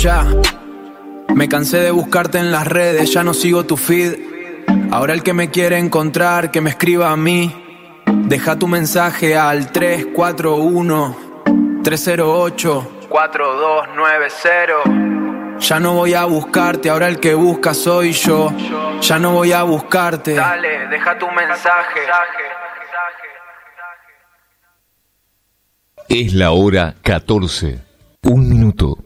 Escucha, me cansé de buscarte en las redes, ya no sigo tu feed. Ahora el que me quiere encontrar, que me escriba a mí. Deja tu mensaje al 341-308-4290. Ya no voy a buscarte, ahora el que busca soy yo. Ya no voy a buscarte. Dale, deja tu mensaje. Es la hora 14. 1 minuto.